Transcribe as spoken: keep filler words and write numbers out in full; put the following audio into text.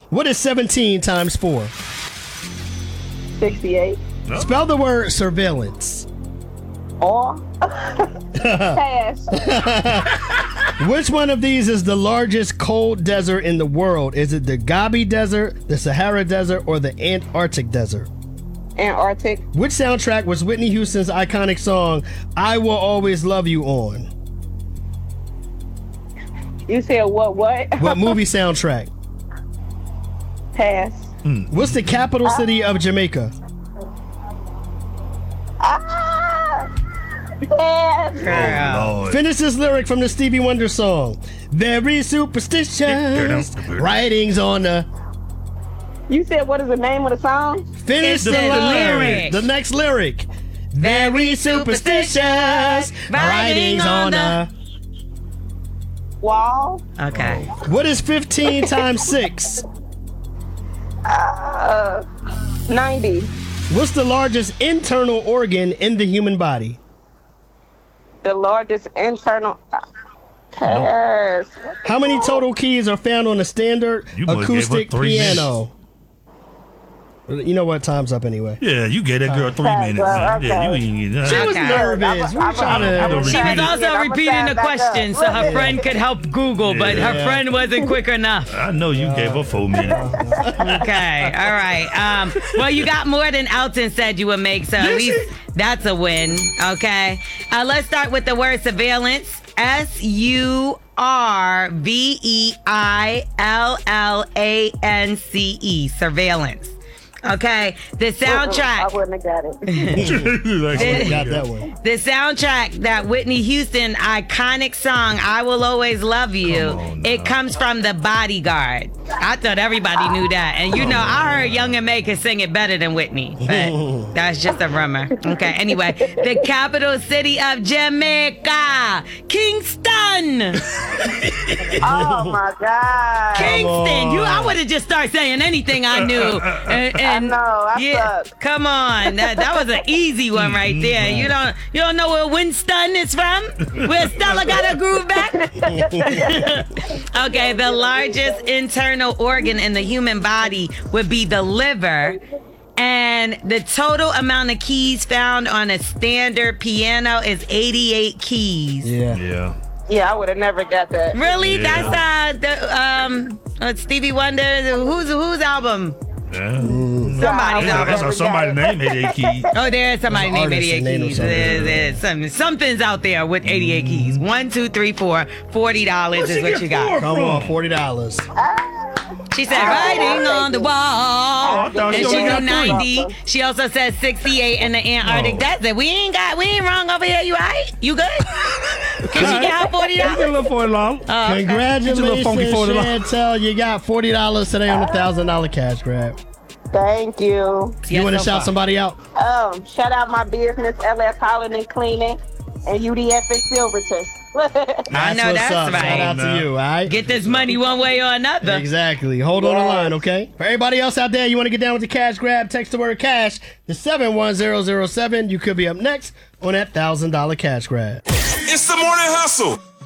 What is seventeen times four? sixty-eight. No. Spell the word surveillance. Or pass. Which one of these is the largest cold desert in the world? Is it the Gobi Desert, the Sahara Desert, or the Antarctic Desert? Antarctic. Which soundtrack was Whitney Houston's iconic song "I Will Always Love You" on? You said what? What? What movie soundtrack? Pass. What's the capital city of Jamaica? Ah! Pass. Oh, Lord. Finish this lyric from the Stevie Wonder song. Very superstitious writings on the... You said what is the name of the song? Finish It's the, the line. lyric. The next lyric. Very superstitious writings on the... Wall. Okay. What is fifteen times six? Uh, ninety. What's the largest internal organ in the human body? The largest internal. Pass. How many total keys are found on a standard You must acoustic gave her three piano? You know what? Time's up anyway. Yeah, you gave that girl three minutes, man. Yeah, you ain't. She Uh, was Okay. nervous. We were trying to... She was also repeating the question so her friend could help Google, but her Yeah. friend wasn't quick enough. I know you gave her four minutes. Okay, all right. Um, well, you got more than Elton said you would make, so at least that's a win. Okay. Uh, let's start with the word surveillance. S U R V E I L L A N C E. Surveillance. Okay. The I soundtrack. wouldn't have got it. Like, Got that one. The soundtrack, that Whitney Houston iconic song, "I Will Always Love You," Come on now. it comes from The Bodyguard. I thought everybody knew that. And you know, I heard Young and May could sing it better than Whitney. But that's just a rumor. Okay, anyway. The capital city of Jamaica, Kingston. Oh my God. Kingston. You, I on. would have just started saying anything I knew. And, I and know. I yeah, suck. come on. That, that was an easy one right there. You don't you don't know where Winston is from? Where Stella got her groove back? Okay, the largest internal organ in the human body would be the liver. And the total amount of keys found on a standard piano is eighty-eight keys. Yeah. yeah. Yeah, I would have never got that. Really? Yeah. That's uh the um uh, Stevie Wonder. Who's whose album? Yeah. Somebody's Yeah, album. that's how somebody named eighty-eight keys. Oh, there's somebody There's an named artist eighty-eight that named keys. him something. There's, there's some, something's out there with eighty-eight keys. One, two, three, four. Forty dollars is what you got. Come on, forty dollars. She said writing on the wall. I thought And she she only knew got three. ninety. She also said sixty-eight in the Antarctic Oh. Desert. We ain't got, we ain't wrong over here. You right? You good? Can she get her forty Get a dollars? little forty dollars. Oh, okay. Congratulations, Get your little funky forty dollars. Chantel. You got forty dollars today on the one thousand dollars cash grab. Thank you. You Yes, want to so shout far. somebody out? Um, shout out my business, L S Holland and Cleaning, and U D F at Silverton. I know what's that's up. right. Shout out to you, all right? Get this money one way or another. Exactly. Hold on the Yes. line, okay? For everybody else out there, you want to get down with the cash grab, text the word cash to seven one zero zero seven. You could be up next on that one thousand dollars cash grab. It's the morning hustle